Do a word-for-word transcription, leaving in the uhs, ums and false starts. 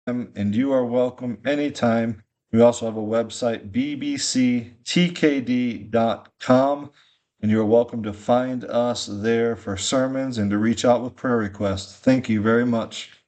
and you are welcome anytime. We also have a website, b b c t k d dot com, and you're welcome to find us there for sermons and to reach out with prayer requests. Thank you very much.